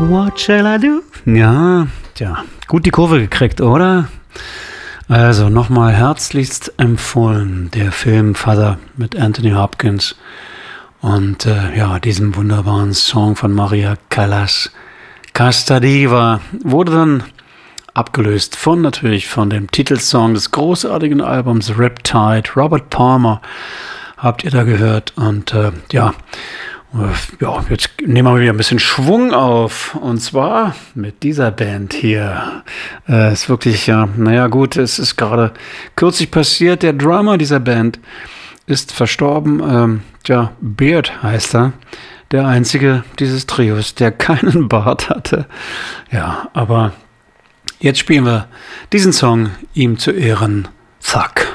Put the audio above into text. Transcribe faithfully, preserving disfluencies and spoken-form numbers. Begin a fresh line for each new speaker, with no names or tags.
What shall I do? Ja, tja, gut die Kurve gekriegt, oder? Also nochmal herzlichst empfohlen, der Film Father mit Anthony Hopkins und äh, ja, diesem wunderbaren Song von Maria Callas. Casta Diva wurde dann abgelöst von natürlich von dem Titelsong des großartigen Albums Riptide. Robert Palmer habt ihr da gehört und äh, ja, ja, jetzt nehmen wir wieder ein bisschen Schwung auf und zwar mit dieser Band hier. Äh, ist wirklich, ja, naja gut, es ist gerade kürzlich passiert, der Drummer dieser Band ist verstorben. Ähm, ja, Beard heißt er, der einzige dieses Trios, der keinen Bart hatte. Ja, aber jetzt spielen wir diesen Song ihm zu Ehren. Zack.